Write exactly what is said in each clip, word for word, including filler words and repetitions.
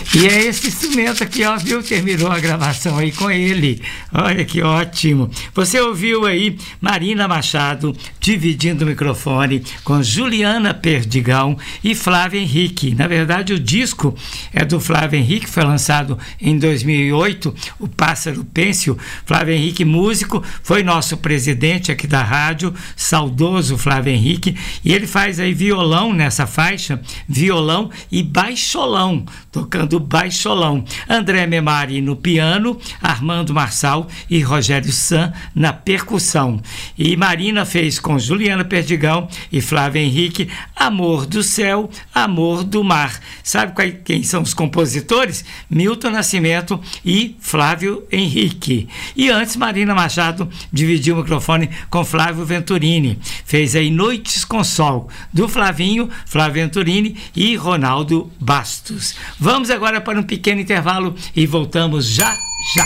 E é esse instrumento aqui, ó, viu? Terminou a gravação aí com ele. Olha que ótimo. Você ouviu aí Marina Machado dividindo o microfone com Juliana Perdigão e Flávio Henrique. Na verdade, o disco é do Flávio Henrique, foi lançado em dois mil e oito, o Pássaro Pêncil. Flávio Henrique, músico, foi nosso presidente aqui da rádio, saudoso Flávio Henrique, e ele faz aí violão nessa faixa, violão e baixolão, tocando baixolão. André Memari no piano, Armando Marçal e Rogério San na percussão. E Marina fez com Juliana Perdigão e Flávio Henrique Amor do Céu, Amor do Mar. Sabe quem são os compositores? Milton Nascimento e Flávio Henrique. E antes, Marina Machado dividiu o microfone com Flávio Venturini. Fez aí Noites com Sol, do Flavinho, Flávio Venturini e Ronaldo Bastos. Vamos agora para um pequeno intervalo e voltamos já, já.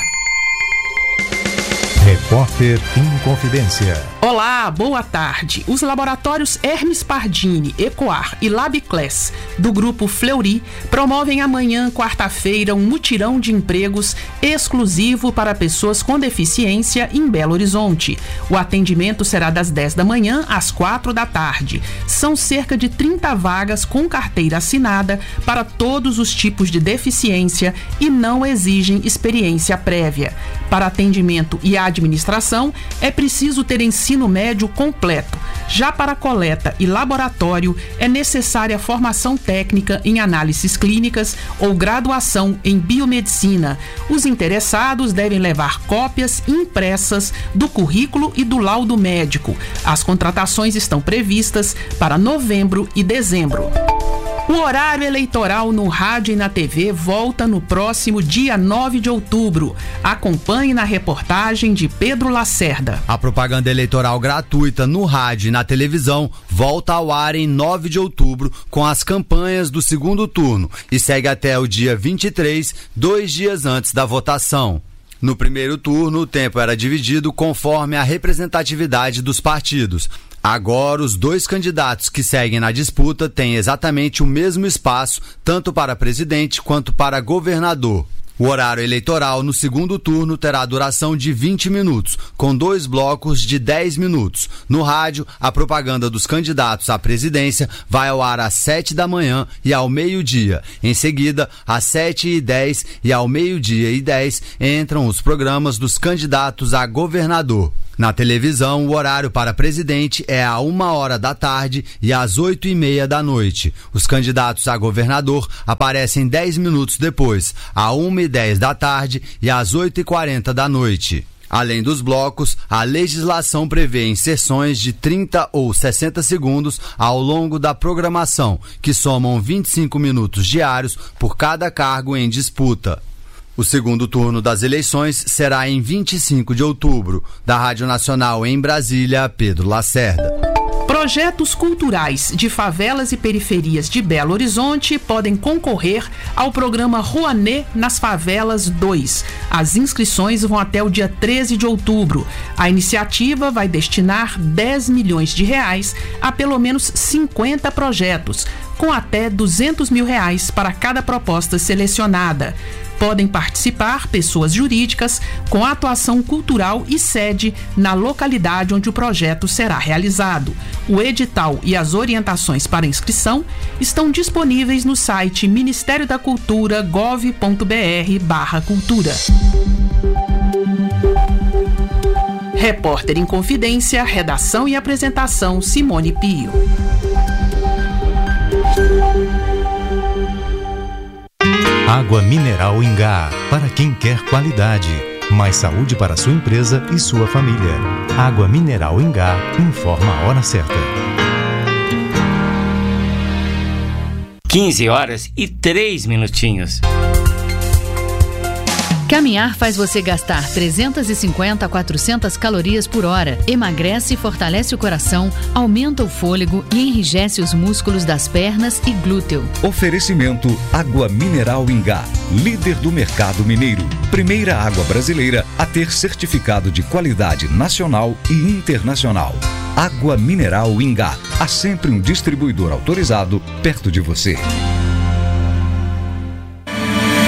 Repórter Inconfidência. Olá, boa tarde. Os laboratórios Hermes Pardini, Ecoar e Labiclass do Grupo Fleury promovem amanhã, quarta-feira, um mutirão de empregos exclusivo para pessoas com deficiência em Belo Horizonte. O atendimento será das dez da manhã às quatro da tarde. São cerca de trinta vagas com carteira assinada para todos os tipos de deficiência e não exigem experiência prévia. Para atendimento e administração, é preciso ter ensino médio completo. Já para coleta e laboratório, é necessária formação técnica em análises clínicas ou graduação em biomedicina. Os interessados devem levar cópias impressas do currículo e do laudo médico. As contratações estão previstas para novembro e dezembro. O horário eleitoral no rádio e na T V volta no próximo dia nove de outubro. Acompanhe na reportagem de Pedro Lacerda. A propaganda eleitoral gratuita no rádio e na televisão volta ao ar em nove de outubro com as campanhas do segundo turno e segue até o dia vinte e três, dois dias antes da votação. No primeiro turno, o tempo era dividido conforme a representatividade dos partidos. Agora, os dois candidatos que seguem na disputa têm exatamente o mesmo espaço, tanto para presidente quanto para governador. O horário eleitoral no segundo turno terá duração de vinte minutos, com dois blocos de dez minutos. No rádio, a propaganda dos candidatos à presidência vai ao ar às sete da manhã e ao meio-dia. Em seguida, às sete e dez e ao meio-dia e dez, entram os programas dos candidatos a governador. Na televisão, o horário para presidente é a uma hora da tarde e às oito e meia da noite. Os candidatos a governador aparecem dez minutos depois, a uma e dez da tarde e às oito e quarenta da noite. Além dos blocos, a legislação prevê inserções de trinta ou sessenta segundos ao longo da programação, que somam vinte e cinco minutos diários por cada cargo em disputa. O segundo turno das eleições será em vinte e cinco de outubro. Da Rádio Nacional em Brasília, Pedro Lacerda. Projetos culturais de favelas e periferias de Belo Horizonte podem concorrer ao programa Rouanet nas Favelas dois. As inscrições vão até o dia treze de outubro. A iniciativa vai destinar dez milhões de reais a pelo menos cinquenta projetos, com até duzentos mil reais para cada proposta selecionada. Podem participar pessoas jurídicas com atuação cultural e sede na localidade onde o projeto será realizado. O edital e as orientações para inscrição estão disponíveis no site ministério da cultura ponto gov ponto br barra cultura. Repórter em Confidência, redação e apresentação Simone Pio. Água mineral Ingá, para quem quer qualidade, mais saúde para sua empresa e sua família. Água mineral Ingá, informa a hora certa. quinze horas e três minutinhos. Caminhar faz você gastar trezentas e cinquenta a quatrocentas calorias por hora, emagrece e fortalece o coração, aumenta o fôlego e enrijece os músculos das pernas e glúteo. Oferecimento Água Mineral Ingá, líder do mercado mineiro. Primeira água brasileira a ter certificado de qualidade nacional e internacional. Água Mineral Ingá, há sempre um distribuidor autorizado perto de você.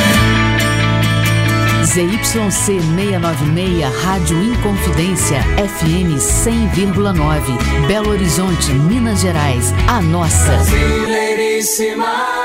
Z Y C seiscentos e noventa e seis, Rádio Inconfidência, F M cem vírgula nove, Belo Horizonte, Minas Gerais, a nossa. Brasileiríssima.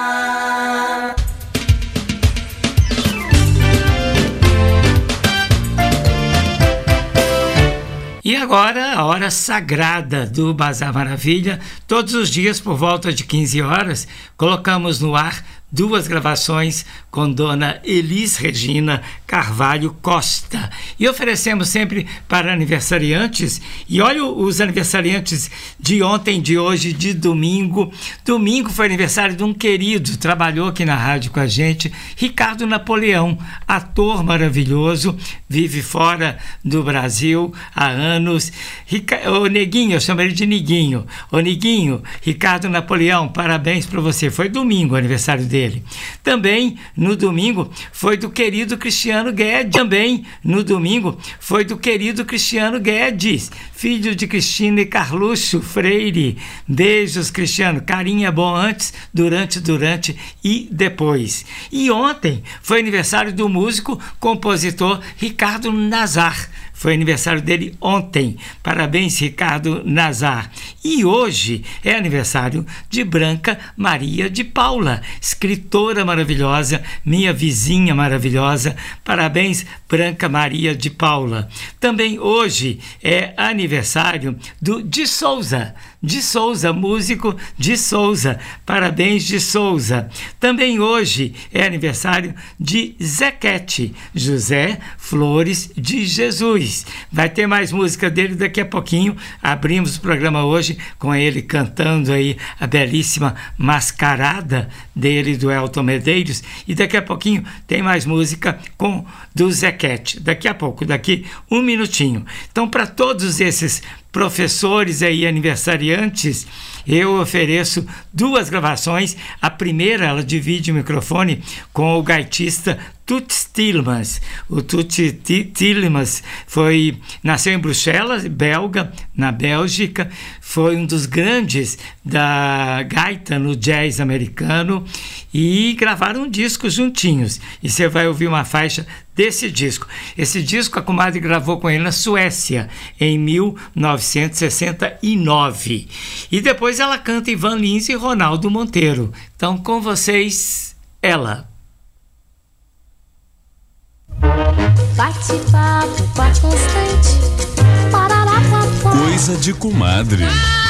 E agora, a hora sagrada do Bazar Maravilha. Todos os dias, por volta de quinze horas, colocamos no ar duas gravações com Dona Elis Regina Carvalho Costa. E oferecemos sempre para aniversariantes. E olha os aniversariantes de ontem, de hoje, de domingo. Domingo foi aniversário de um querido, trabalhou aqui na rádio com a gente, Ricardo Napoleão, ator maravilhoso, vive fora do Brasil há anos. Rica... O Neguinho, eu chamo ele de Neguinho. O Neguinho, Ricardo Napoleão, parabéns para você. Foi domingo o aniversário dele. Também no domingo foi do querido Cristiano Guedes. Também no domingo foi do querido Cristiano Guedes, filho de Cristina e Carluxo Freire. Beijos, Cristiano. Carinho é bom antes, durante, durante e depois. E ontem foi aniversário do músico, compositor Ricardo Nazar. Foi aniversário dele ontem. Parabéns, Ricardo Nazar. E hoje é aniversário de Branca Maria de Paula, escritora maravilhosa, minha vizinha maravilhosa. Parabéns, Branca Maria de Paula. Também hoje é aniversário do de Souza. De Souza, músico de Souza. Parabéns, de Souza. Também hoje é aniversário de Zequete, José Flores de Jesus. Vai ter mais música dele daqui a pouquinho. Abrimos o programa hoje com ele cantando aí a belíssima Mascarada dele, do Elton Medeiros. E daqui a pouquinho tem mais música com do Zequete. Daqui a pouco, daqui um minutinho. Então, para todos esses professores aí, aniversariantes, eu ofereço duas gravações. A primeira, ela divide o microfone com o gaitista Toots Thielemans. O Toots Thielemans foi, nasceu em Bruxelas, belga, na Bélgica, foi um dos grandes da gaita no jazz americano e gravaram um disco juntinhos. E você vai ouvir uma faixa desse disco. Esse disco a comadre gravou com ele na Suécia, em mil novecentos e sessenta e nove. E depois ela canta Ivan Lins e Ronaldo Monteiro. Então, com vocês, ela. Bate-papo, papo constante. Coisa de comadre.